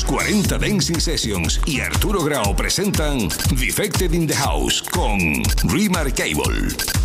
Los 40 Dancing Sessions y Arturo Grau presentan Defected in the House con Remarkable.